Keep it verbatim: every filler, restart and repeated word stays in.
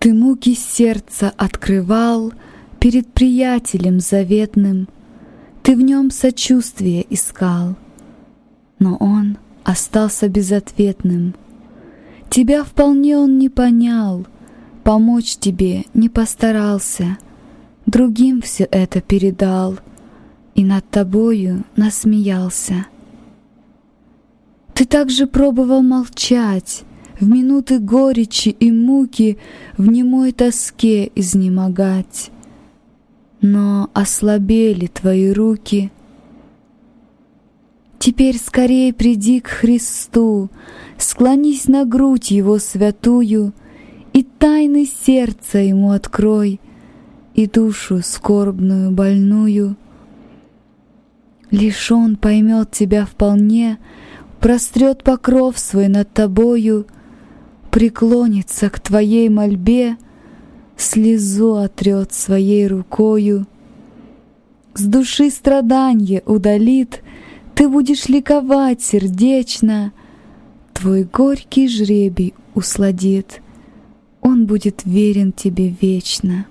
Ты муки сердца открывал перед приятелем заветным, ты в нем сочувствие искал, но он остался безответным. Тебя вполне он не понял, помочь тебе не постарался, другим все это передал и над тобою насмеялся. Ты также пробовал молчать, в минуты горечи и муки в немой тоске изнемогать, но ослабели твои руки. Теперь скорее приди к Христу, склонись на грудь Его святую, и тайны сердца Ему открой, и душу скорбную, больную. Лишь Он поймет тебя вполне, прострет покров свой над тобою, преклонится к твоей мольбе, слезу отрет своей рукою. С души страданье удалит, ты будешь ликовать сердечно, твой горький жребий усладит, он будет верен тебе вечно.